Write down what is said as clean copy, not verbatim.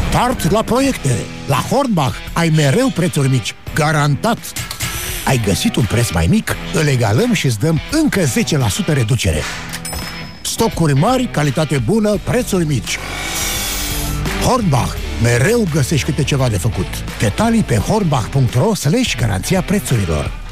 Start la proiecte! La Hornbach ai mereu prețuri mici, garantat! Ai găsit un preț mai mic? Îl egalăm și îți dăm încă 10% reducere. Stocuri mari, calitate bună, prețuri mici. Hornbach. Mereu găsești câte ceva de făcut. Detalii pe hornbach.ro/garanția prețurilor.